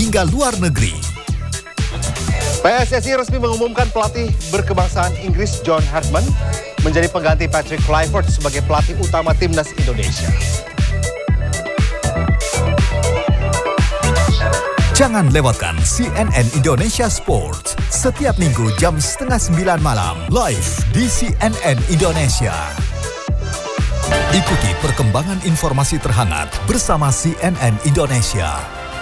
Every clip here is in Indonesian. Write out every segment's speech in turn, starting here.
hingga luar negeri. PSSI resmi mengumumkan pelatih berkebangsaan Inggris John Hartman menjadi pengganti Patrick Kluivert sebagai pelatih utama timnas Indonesia. Jangan lewatkan CNN Indonesia Sports setiap minggu jam 8:30 malam live di CNN Indonesia. Ikuti perkembangan informasi terhangat bersama CNN Indonesia.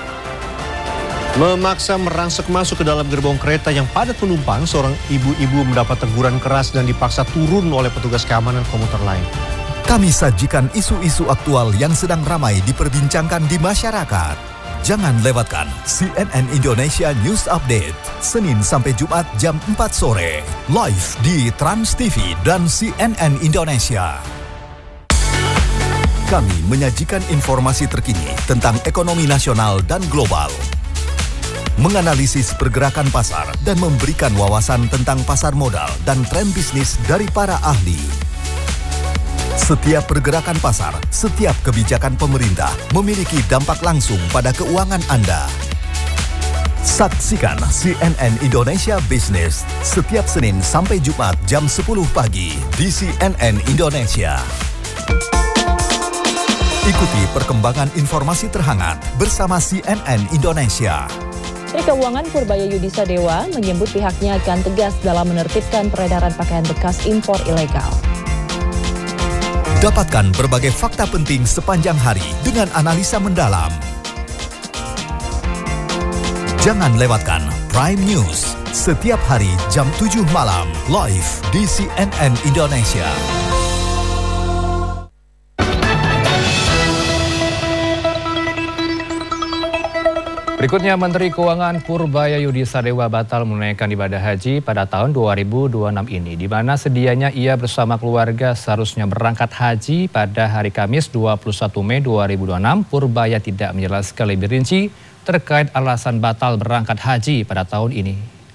Memaksa merangsek masuk ke dalam gerbong kereta yang padat penumpang, seorang ibu-ibu mendapat teguran keras dan dipaksa turun oleh petugas keamanan komuter lain. Kami sajikan isu-isu aktual yang sedang ramai diperbincangkan di masyarakat. Jangan lewatkan CNN Indonesia News Update, Senin sampai Jumat jam 4 sore, live di Trans TV dan CNN Indonesia. Kami menyajikan informasi terkini tentang ekonomi nasional dan global, menganalisis pergerakan pasar dan memberikan wawasan tentang pasar modal dan tren bisnis dari para ahli. Setiap pergerakan pasar, setiap kebijakan pemerintah memiliki dampak langsung pada keuangan Anda. Saksikan CNN Indonesia Business setiap Senin sampai Jumat jam 10 pagi di CNN Indonesia. Ikuti perkembangan informasi terhangat bersama CNN Indonesia. Menteri Keuangan Purbaya Yudhistira Dewa menyebut pihaknya akan tegas dalam menertibkan peredaran pakaian bekas impor ilegal. Dapatkan berbagai fakta penting sepanjang hari dengan analisa mendalam. Jangan lewatkan Prime News setiap hari jam 7 malam live di CNN Indonesia. Berikutnya, Menteri Keuangan Purbaya Yudhistira Dewa batal menunaikan ibadah haji pada tahun 2026 ini, di mana sedianya ia bersama keluarga seharusnya berangkat haji pada hari Kamis 21 Mei 2026. Purbaya tidak menjelaskan lebih rinci terkait alasan batal berangkat haji pada tahun ini.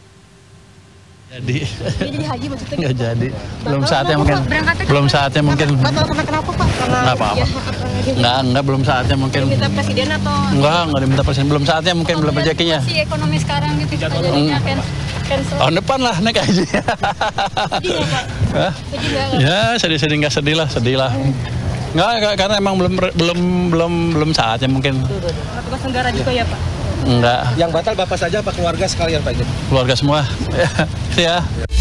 Jadi haji maksudnya nggak jadi, belum saatnya mungkin, belum saatnya mungkin. Kenapa Pak? Nggak apa-apa. Nggak, belum saatnya mungkin. Diminta presiden atau? Nggak diminta presiden, belum saatnya mungkin, belum rezekinya. Si ekonomi sekarang gitu, jadinya cancel. Tahun depan lah naik haji. Sedih nggak Pak? Sedih nggak? Ya sedih nggak sedih lah. Nggak, karena emang belum saatnya mungkin. Tugas negara juga ya Pak? Enggak. Yang batal Bapak saja apa keluarga sekalian Pak? Keluarga semua. Ya.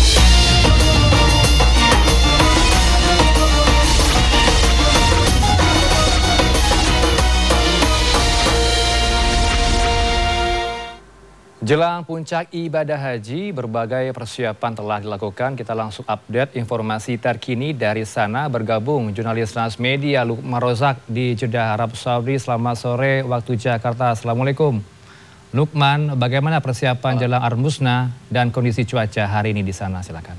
Jelang puncak ibadah haji, berbagai persiapan telah dilakukan. Kita langsung update informasi terkini dari sana. Bergabung jurnalis Transmedia Lukman Rozak di Jeddah, Arab Saudi. Selamat sore waktu Jakarta. Assalamualaikum. Lukman, bagaimana persiapan jelang Armusna dan kondisi cuaca hari ini di sana? Silakan.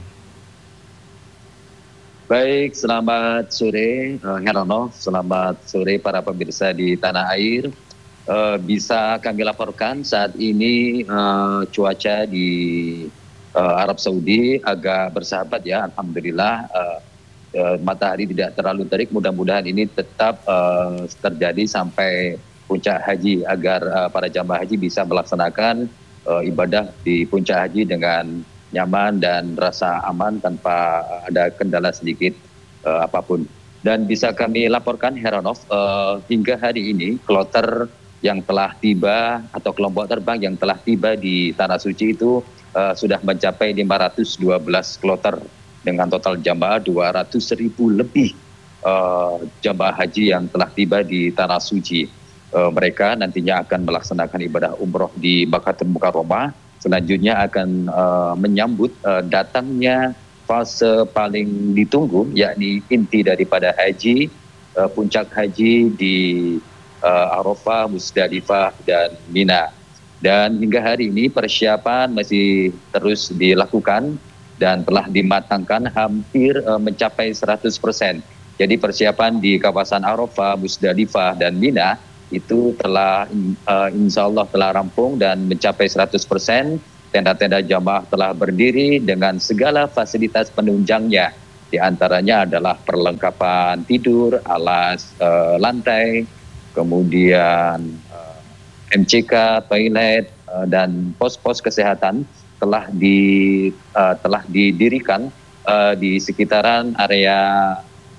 Baik, selamat sore Herono, selamat sore para pemirsa di tanah air. Bisa kami laporkan saat ini cuaca di Arab Saudi agak bersahabat ya, alhamdulillah. Matahari tidak terlalu terik, mudah-mudahan ini tetap terjadi sampai puncak haji agar para jamaah haji bisa melaksanakan ibadah di puncak haji dengan nyaman dan rasa aman tanpa ada kendala sedikit apapun. Dan bisa kami laporkan Heranov, hingga hari ini kloter yang telah tiba atau kelompok terbang yang telah tiba di Tanah Suci itu sudah mencapai 512 kloter dengan total jamaah 200.000 lebih jamaah haji yang telah tiba di Tanah Suci. Mereka nantinya akan melaksanakan ibadah umroh di Makkatul Mukarramah. Selanjutnya akan menyambut datangnya fase paling ditunggu, yakni inti daripada haji, puncak haji di Arafah, Musdalifah, dan Mina. Dan hingga hari ini persiapan masih terus dilakukan dan telah dimatangkan hampir mencapai 100%. Jadi persiapan di kawasan Arafah, Musdalifah, dan Mina itu telah insya Allah telah rampung dan mencapai 100%. Tenda-tenda jamaah telah berdiri dengan segala fasilitas penunjangnya. Di antaranya adalah perlengkapan tidur, alas lantai, kemudian MCK, toilet, dan pos-pos kesehatan telah didirikan di sekitaran area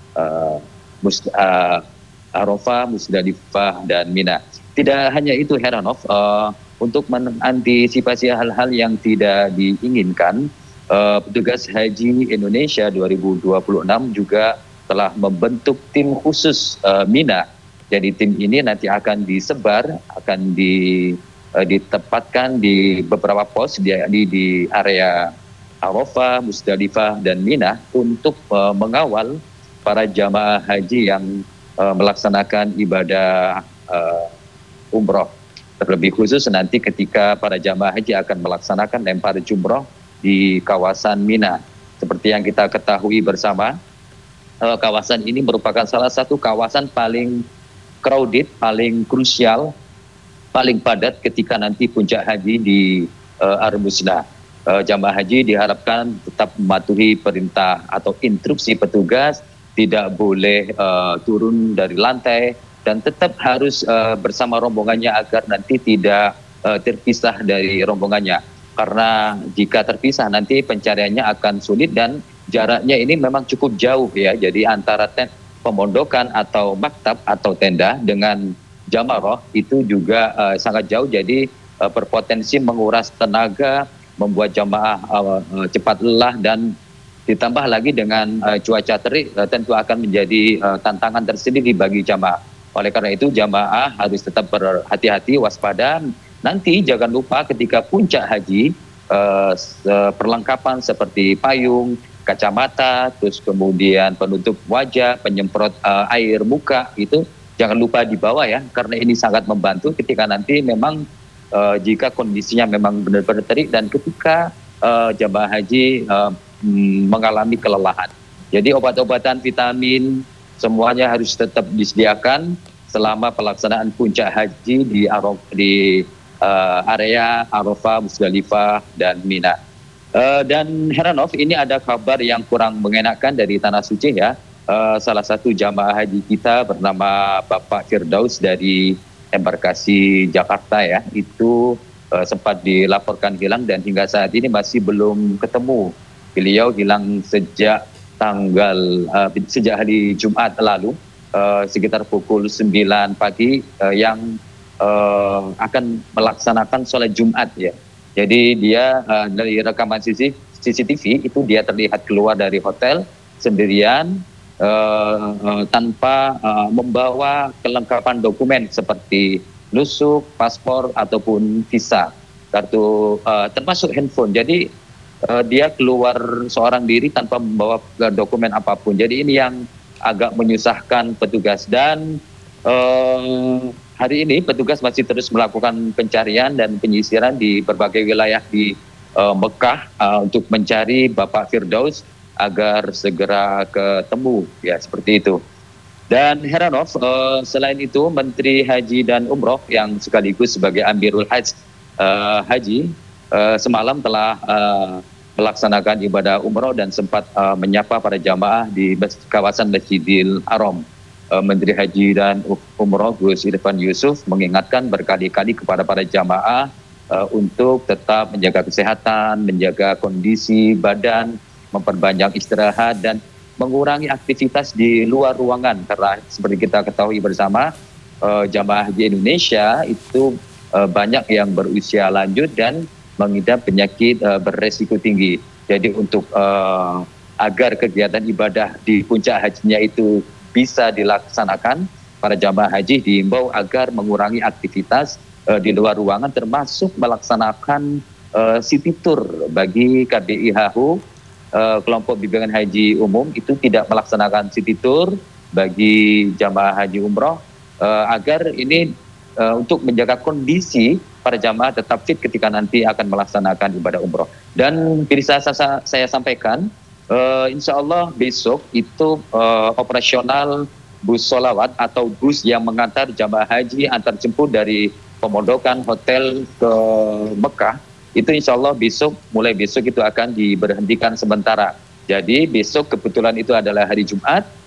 Arafah, Musdalifah, dan Mina. Tidak hanya itu Heranov, untuk mengantisipasi hal-hal yang tidak diinginkan, petugas Haji Indonesia 2026 juga telah membentuk tim khusus Mina. Jadi tim ini nanti akan disebar, akan ditempatkan di beberapa pos di area Arafah, Musdalifah, dan Mina untuk mengawal para jamaah haji yang melaksanakan ibadah umroh. Terlebih khusus nanti ketika para jamaah haji akan melaksanakan lempar jumroh di kawasan Mina. Seperti yang kita ketahui bersama, kawasan ini merupakan salah satu kawasan paling crowded, paling krusial, paling padat ketika nanti puncak haji di Ar-Musna. Jamaah haji diharapkan tetap mematuhi perintah atau instruksi petugas, tidak boleh turun dari lantai, dan tetap harus bersama rombongannya agar nanti tidak terpisah dari rombongannya. Karena jika terpisah nanti pencariannya akan sulit dan jaraknya ini memang cukup jauh ya. Jadi antara pemondokan atau maktab atau tenda dengan Jamarah itu juga sangat jauh. Jadi berpotensi menguras tenaga, membuat jamaah cepat lelah, dan ditambah lagi dengan cuaca terik tentu akan menjadi tantangan tersendiri bagi jamaah. Oleh karena itu jamaah harus tetap berhati-hati, waspada. Nanti jangan lupa ketika puncak haji, perlengkapan seperti payung, kacamata, terus kemudian penutup wajah, penyemprot air muka, itu jangan lupa dibawa ya, karena ini sangat membantu ketika nanti memang jika kondisinya memang benar-benar terik dan ketika jamaah haji mengalami kelelahan. Jadi obat-obatan, vitamin, semuanya harus tetap disediakan selama pelaksanaan puncak haji di area Arafah, Musdalifah, dan Mina. Dan Heranov, ini ada kabar yang kurang mengenakan dari Tanah Suci ya. Salah satu jamaah haji kita bernama Bapak Firdaus dari embarkasi Jakarta ya, itu sempat dilaporkan hilang dan hingga saat ini masih belum ketemu. Beliau hilang sejak hari Jumat lalu, sekitar pukul 9 pagi yang akan melaksanakan sholat Jumat ya. Jadi dia dari rekaman CCTV itu dia terlihat keluar dari hotel sendirian tanpa membawa kelengkapan dokumen seperti nusuk, paspor ataupun visa, kartu termasuk handphone. Jadi dia keluar seorang diri tanpa membawa dokumen apapun. Jadi ini yang agak menyusahkan petugas, dan hari ini petugas masih terus melakukan pencarian dan penyisiran di berbagai wilayah di Mekah untuk mencari Bapak Firdaus agar segera ketemu ya, seperti itu. Dan Heranov, selain itu Menteri Haji dan Umroh yang sekaligus sebagai Amirul Haji semalam telah melaksanakan ibadah umroh dan sempat menyapa para jamaah di kawasan Masjidil Haram. Menteri Haji dan Umroh Gus Irfan Yusuf mengingatkan berkali-kali kepada para jamaah untuk tetap menjaga kesehatan, menjaga kondisi badan, memperbanyak istirahat, dan mengurangi aktivitas di luar ruangan. Karena seperti kita ketahui bersama, jamaah haji Indonesia itu banyak yang berusia lanjut dan mengidap penyakit beresiko tinggi. Jadi untuk agar kegiatan ibadah di puncak hajinya itu bisa dilaksanakan, para jamaah haji diimbau agar mengurangi aktivitas di luar ruangan, termasuk melaksanakan city tour. Bagi KBIHU, kelompok bimbingan haji umum itu tidak melaksanakan city tour bagi jamaah haji umroh, agar ini untuk menjaga kondisi para jamaah tetap fit ketika nanti akan melaksanakan ibadah umroh. Dan bisa saya sampaikan, insya Allah besok itu operasional bus solawat atau bus yang mengantar jamaah haji antar jemput dari pemondokan hotel ke Mekah, itu insya Allah mulai besok itu akan diberhentikan sementara. Jadi besok kebetulan itu adalah hari Jumat,